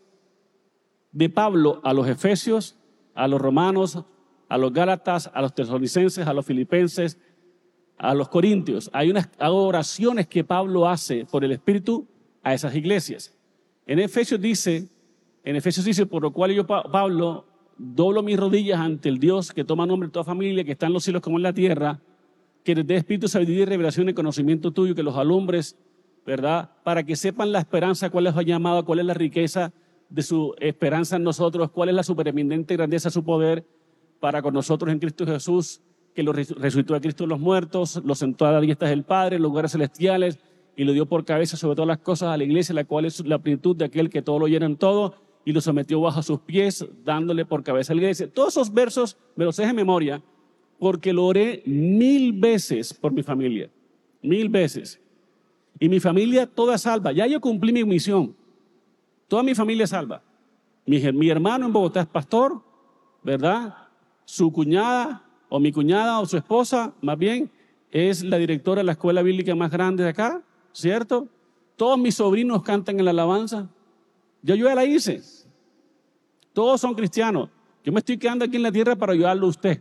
de Pablo a los efesios, a los romanos, a los gálatas, a los tesalonicenses, a los filipenses, a los corintios. Hay unas oraciones que Pablo hace por el Espíritu a esas iglesias. En Efesios dice, en Efesios dice, por lo cual yo, Pablo, doblo mis rodillas ante el Dios que toma nombre de toda familia, que está en los cielos como en la tierra, que les dé espíritu, sabiduría y revelación y conocimiento tuyo, que los alumbres, ¿verdad? Para que sepan la esperanza, cuál es su llamado, cuál es la riqueza de su esperanza en nosotros, cuál es la supereminente grandeza de su poder para con nosotros en Cristo Jesús, que lo resucitó a Cristo de los muertos, lo sentó a la diestra del Padre en los lugares celestiales, y lo dio por cabeza sobre todas las cosas a la iglesia, la cual es la plenitud de aquel que todo lo llena en todo, y lo sometió bajo sus pies, dándole por cabeza a la iglesia. Todos esos versos me los sé de memoria, porque lo oré mil veces por mi familia, mil veces. Y mi familia toda salva. Ya yo cumplí mi misión. Toda mi familia es salva. Mi, mi hermano en Bogotá es pastor, ¿verdad? Su cuñada, o mi cuñada, o su esposa, más bien, es la directora de la escuela bíblica más grande de acá, ¿cierto? Todos mis sobrinos cantan en la alabanza. Yo, yo ya la hice. Todos son cristianos. Yo me estoy quedando aquí en la tierra para ayudarlo a usted,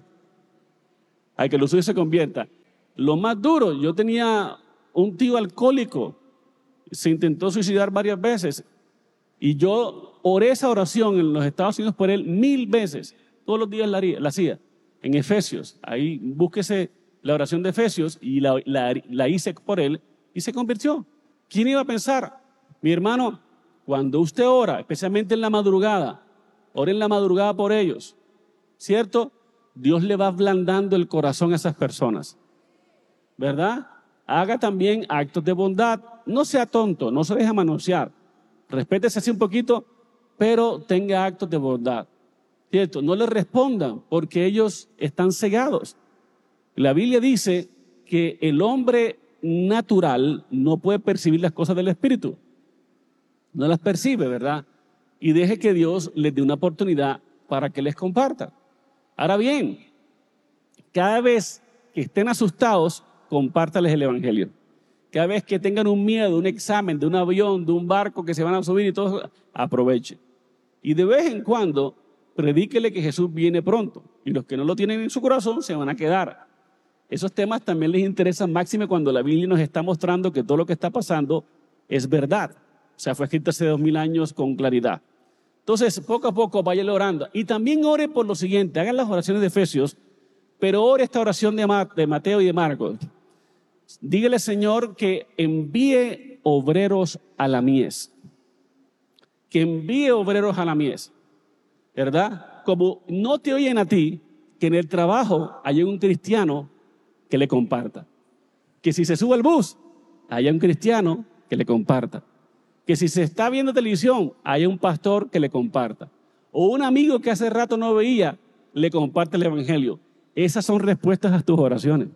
a que lo suyo se convierta. Lo más duro, yo tenía un tío alcohólico, se intentó suicidar varias veces, y yo oré esa oración en los Estados Unidos por él mil veces. Todos los días la, haría, la hacía. En Efesios, ahí búsquese la oración de Efesios, y la, la, la hice por él, y se convirtió. ¿Quién iba a pensar? Mi hermano, cuando usted ora, especialmente en la madrugada, ore en la madrugada por ellos, ¿cierto? Dios le va ablandando el corazón a esas personas, ¿verdad? Haga también actos de bondad. No sea tonto, no se deje manosear. Respétese así un poquito, pero tenga actos de bondad, ¿cierto? No le respondan porque ellos están cegados. La Biblia dice que el hombre natural no puede percibir las cosas del Espíritu. No las percibe, ¿verdad? Y deje que Dios les dé una oportunidad para que les comparta. Ahora bien, cada vez que estén asustados, compártales el evangelio. Cada vez que tengan un miedo, un examen de un avión, de un barco que se van a subir y todo, aproveche. Y de vez en cuando, predíquele que Jesús viene pronto. Y los que no lo tienen en su corazón se van a quedar. Esos temas también les interesan máxime cuando la Biblia nos está mostrando que todo lo que está pasando es verdad. O sea, fue escrito hace dos mil años con claridad. Entonces, poco a poco váyale orando. Y también ore por lo siguiente, hagan las oraciones de Efesios, pero ore esta oración de Mateo y de Marcos. Dígale, Señor, que envíe obreros a la mies. Que envíe obreros a la mies. ¿Verdad? Como no te oyen a ti, que en el trabajo haya un cristiano que le comparta. Que si se sube al bus, haya un cristiano que le comparta. Que si se está viendo televisión, haya un pastor que le comparta. O un amigo que hace rato no veía, le comparte el evangelio. Esas son respuestas a tus oraciones.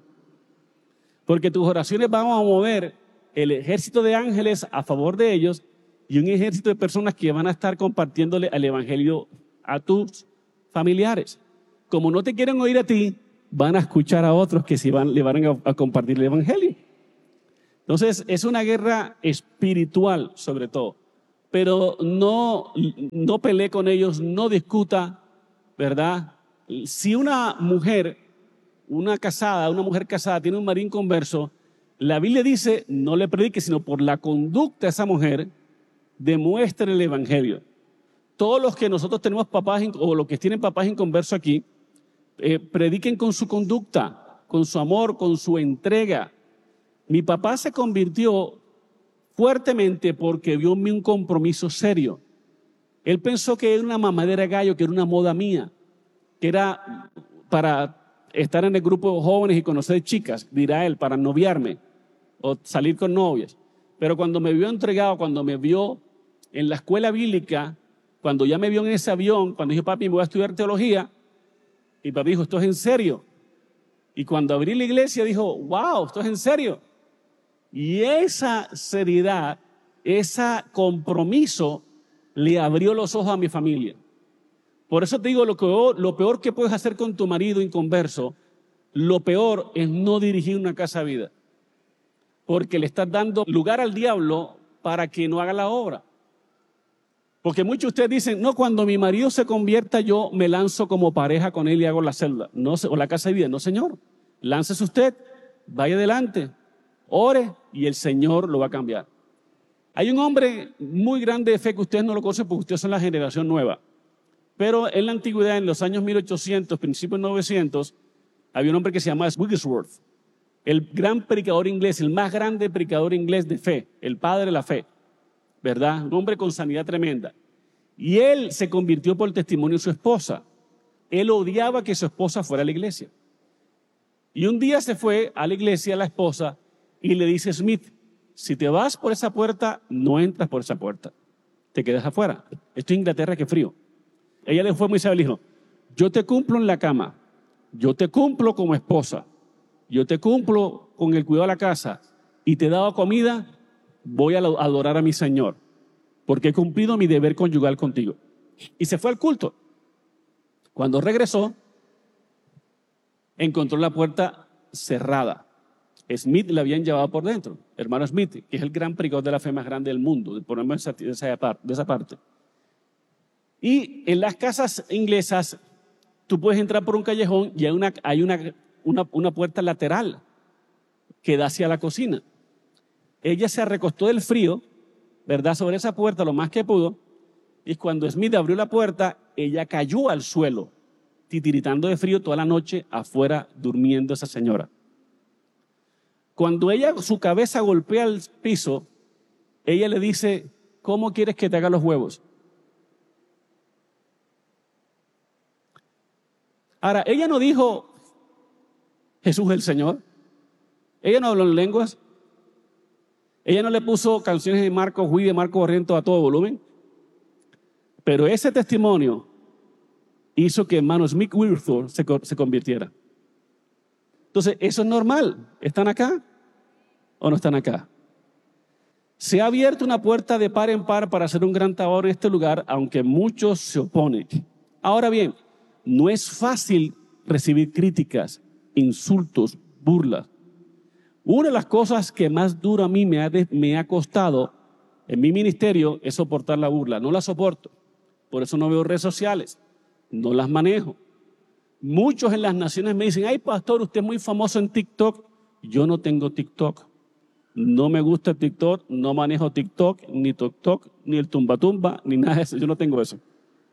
Porque tus oraciones van a mover el ejército de ángeles a favor de ellos y un ejército de personas que van a estar compartiéndole el evangelio a tus familiares. Como no te quieren oír a ti, van a escuchar a otros que se van, le van a, a compartir el evangelio. Entonces, es una guerra espiritual sobre todo. Pero no, no pelee con ellos, no discuta, ¿verdad? Si una mujer, una casada, una mujer casada tiene un marido inconverso, la Biblia dice, no le predique, sino por la conducta de esa mujer, demuestre el evangelio. Todos los que nosotros tenemos papás, o los que tienen papás inconversos aquí, eh, prediquen con su conducta, con su amor, con su entrega. Mi papá se convirtió fuertemente porque vio en mí un compromiso serio. Él pensó que era una mamadera de gallo, que era una moda mía, que era para estar en el grupo de jóvenes y conocer chicas, dirá él, para noviarme o salir con novias. Pero cuando me vio entregado, cuando me vio en la escuela bíblica, cuando ya me vio en ese avión, cuando dijo, papi, me voy a estudiar teología, y papi dijo, esto es en serio. Y cuando abrí la iglesia, dijo, wow, esto es en serio. Y esa seriedad, ese compromiso, le abrió los ojos a mi familia. Por eso te digo, lo peor, lo peor que puedes hacer con tu marido inconverso, lo peor es no dirigir una casa de vida. Porque le estás dando lugar al diablo para que no haga la obra. Porque muchos de ustedes dicen, no, cuando mi marido se convierta yo me lanzo como pareja con él y hago la celda, no, o la casa de vida. No, señor, láncese usted, vaya adelante, ore y el Señor lo va a cambiar. Hay un hombre muy grande de fe que ustedes no lo conocen porque ustedes son la generación nueva. Pero en la antigüedad, en los años mil ochocientos, principios novecientos, había un hombre que se llamaba Wigglesworth, el gran predicador inglés, el más grande predicador inglés de fe, el padre de la fe, ¿verdad? Un hombre con sanidad tremenda. Y él se convirtió por el testimonio de su esposa. Él odiaba que su esposa fuera a la iglesia. Y un día se fue a la iglesia la esposa y le dice, Smith, si te vas por esa puerta, no entras por esa puerta. Te quedas afuera. Esto es Inglaterra, qué frío. Ella le fue muy sabia y le dijo, yo te cumplo en la cama, yo te cumplo como esposa, yo te cumplo con el cuidado de la casa y te he dado comida, voy a adorar a mi Señor, porque he cumplido mi deber conyugal contigo. Y se fue al culto. Cuando regresó, encontró la puerta cerrada. Smith le habían llevado por dentro, hermano Smith, que es el gran predicador de la fe más grande del mundo, por de esa, de esa parte. Y en las casas inglesas, tú puedes entrar por un callejón y hay una, hay una, una, una puerta lateral que da hacia la cocina. Ella se recostó del frío, ¿verdad?, sobre esa puerta lo más que pudo, y cuando Smith abrió la puerta, ella cayó al suelo, titiritando de frío toda la noche afuera, durmiendo esa señora. Cuando ella, su cabeza golpea el piso, ella le dice, ¿cómo quieres que te haga los huevos? Ahora, ella no dijo, Jesús es el Señor. Ella no habló en lenguas. Ella no le puso canciones de Marco Huy, de Marco Barrientos a todo volumen. Pero ese testimonio hizo que hermano Smith Wigglesworth se, se convirtiera. Entonces, eso es normal. ¿Están acá o no están acá? Se ha abierto una puerta de par en par para hacer un gran trabajo en este lugar, aunque muchos se oponen. Ahora bien, no es fácil recibir críticas, insultos, burlas. Una de las cosas que más duro a mí me ha, de, me ha costado en mi ministerio es soportar la burla. No la soporto. Por eso no veo redes sociales. No las manejo. Muchos en las naciones me dicen, ay pastor, usted es muy famoso en TikTok. Yo no tengo TikTok. No me gusta TikTok, no manejo TikTok, ni TikTok, ni el tumba tumba, ni nada de eso. Yo no tengo eso.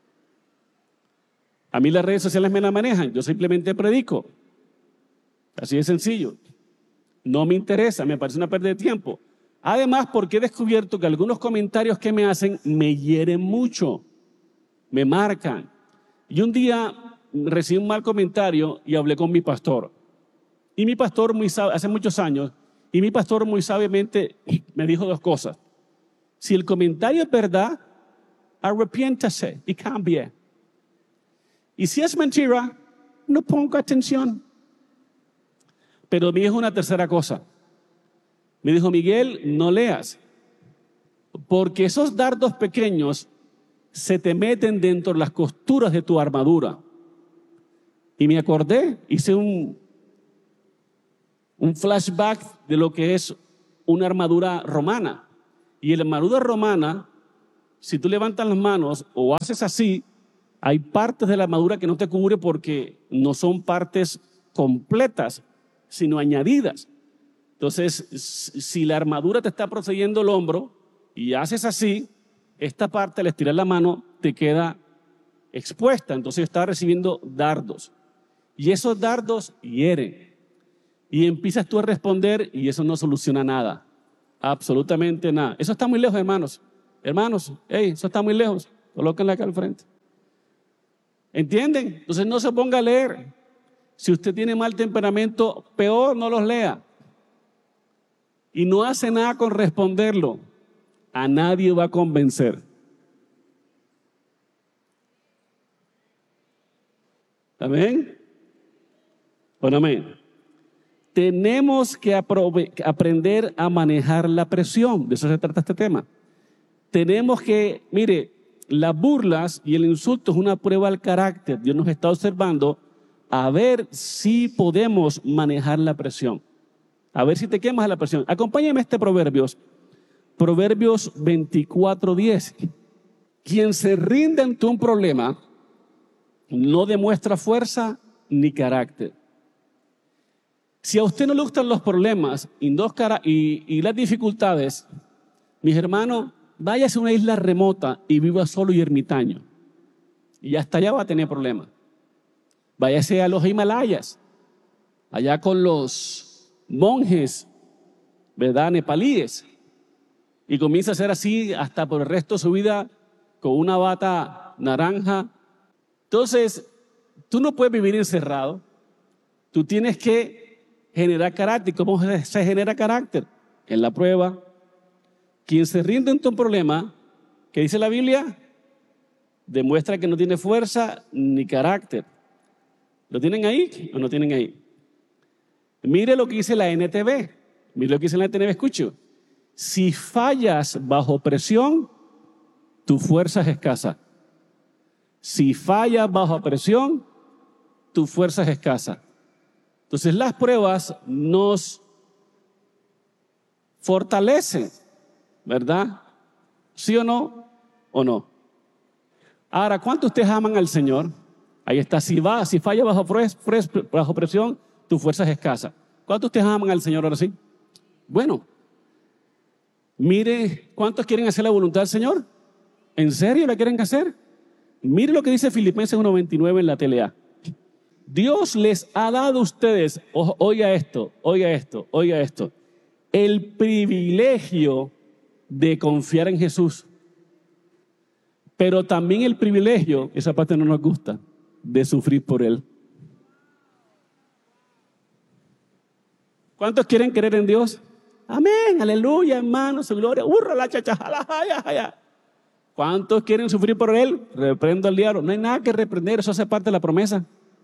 A mí las redes sociales me la manejan, yo simplemente predico. Así de sencillo. No me interesa, me parece una pérdida de tiempo. Además, porque he descubierto que algunos comentarios que me hacen me hieren mucho, me marcan. Y un día recibí un mal comentario y hablé con mi pastor. Y mi pastor, muy sabio, hace muchos años, y mi pastor muy sabiamente me dijo dos cosas. Si el comentario es verdad, arrepiéntase y cambie. Y si es mentira, no ponga atención. Pero me dijo una tercera cosa. Me dijo, Miguel, no leas, porque esos dardos pequeños se te meten dentro de las costuras de tu armadura. Y me acordé, hice un, un flashback de lo que es una armadura romana. Y en la armadura romana, si tú levantas las manos o haces así, hay partes de la armadura que no te cubre porque no son partes completas, sino añadidas. Entonces, si la armadura te está procediendo el hombro y haces así, esta parte al estirar la mano te queda expuesta. Entonces está recibiendo dardos. Y esos dardos hieren. Y empiezas tú a responder y eso no soluciona nada. Absolutamente nada. Eso está muy lejos, hermanos. Hermanos, hey, eso está muy lejos. Colóquenla acá al frente. ¿Entienden? Entonces no se ponga a leer. Si usted tiene mal temperamento, peor, no los lea. Y no hace nada con responderlo. A nadie va a convencer. ¿Amén? Bueno, amén. Tenemos que aprender a manejar la presión. De eso se trata este tema. Tenemos que, mire, las burlas y el insulto es una prueba al carácter. Dios nos está observando a ver si podemos manejar la presión. A ver si te quemas la presión. Acompáñame a este Proverbios. Proverbios veinticuatro diez. Quien se rinde ante un problema no demuestra fuerza ni carácter. Si a usted no le gustan los problemas y, dos cara y, y las dificultades, mis hermanos, váyase a una isla remota y viva solo y ermitaño. Y hasta allá va a tener problemas. Váyase a los Himalayas, allá con los monjes, ¿verdad? Nepalíes. Y comienza a ser así hasta por el resto de su vida con una bata naranja. Entonces, tú no puedes vivir encerrado. Tú tienes que generar carácter. ¿Cómo se genera carácter? En la prueba. Quien se rinde ante un problema, ¿qué dice la Biblia? Demuestra que no tiene fuerza ni carácter. ¿Lo tienen ahí o no tienen ahí? Mire lo que dice la N T V. Mire lo que dice la N T V, escucho. Si fallas bajo presión, tu fuerza es escasa. Si fallas bajo presión, tu fuerza es escasa. Entonces las pruebas nos fortalecen, ¿verdad? ¿Sí o no? ¿O no? Ahora, ¿cuántos de ustedes aman al Señor? Ahí está, si va, si falla bajo, pres, pres, bajo presión, tu fuerza es escasa. ¿Cuántos de ustedes aman al Señor ahora sí? Bueno, mire, ¿cuántos quieren hacer la voluntad del Señor? ¿En serio la quieren hacer? Mire lo que dice Filipenses uno veintinueve en la T L A. Dios les ha dado a ustedes, o, oiga esto, oiga esto, oiga esto, el privilegio de confiar en Jesús, pero también el privilegio, esa parte no nos gusta, de sufrir por Él. ¿Cuántos quieren creer en Dios? Amén, aleluya, hermano, su gloria, hurra la chachajala, jaya, jaya. ¿Cuántos quieren sufrir por Él? Reprendo al diablo. No hay nada que reprender, eso hace parte de la promesa.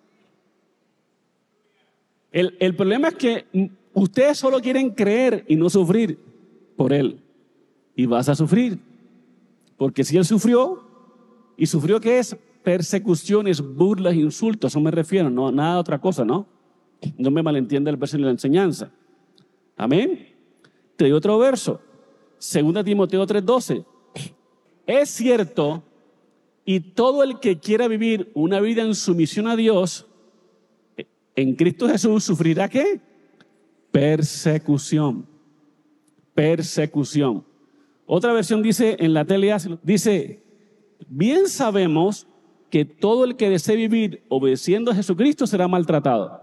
El, el problema es que ustedes solo quieren creer y no sufrir por Él. Y vas a sufrir. Porque si Él sufrió, ¿y sufrió qué es? Persecuciones, burlas, insultos, a eso me refiero, no nada otra cosa, ¿no? No me malentienda el verso ni la enseñanza. Amén. Te doy otro verso. Segunda Timoteo tres doce. Es cierto, y todo el que quiera vivir una vida en sumisión a Dios, en Cristo Jesús, ¿sufrirá qué? Persecución. Persecución. Otra versión dice, en la T L A, dice, bien sabemos que todo el que desee vivir obedeciendo a Jesucristo será maltratado.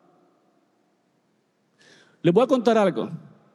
Les voy a contar algo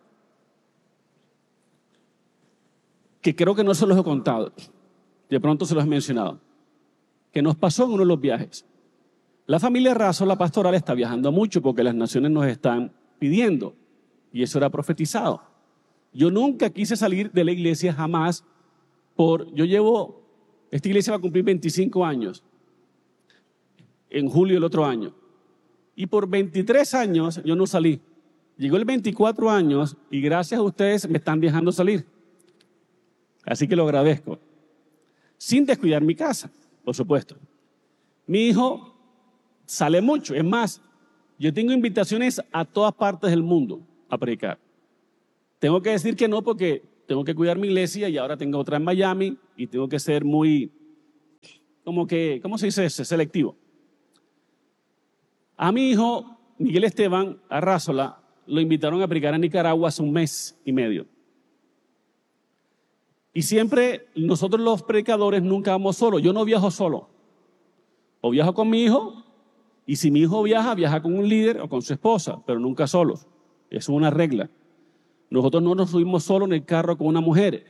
que creo que no se los he contado, de pronto se los he mencionado, que nos pasó en uno de los viajes. La familia Razo, la pastoral, está viajando mucho porque las naciones nos están pidiendo, y eso era profetizado. Yo nunca quise salir de la iglesia, jamás, por, yo llevo, esta iglesia va a cumplir veinticinco años, en julio del otro año, y por veintitrés años yo no salí. Llegó el veinticuatro años y gracias a ustedes me están dejando salir. Así que lo agradezco. Sin descuidar mi casa, por supuesto. Mi hijo sale mucho. Es más, yo tengo invitaciones a todas partes del mundo a predicar. Tengo que decir que no porque tengo que cuidar mi iglesia y ahora tengo otra en Miami y tengo que ser muy, como que, ¿cómo se dice eso? Selectivo. A mi hijo, Miguel Esteban Arrázola, lo invitaron a predicar a Nicaragua hace un mes y medio. Y siempre nosotros los predicadores nunca vamos solos. Yo no viajo solo. O viajo con mi hijo, y si mi hijo viaja, viaja con un líder o con su esposa, pero nunca solos. Eso es una regla. Nosotros no nos subimos solos en el carro con una mujer.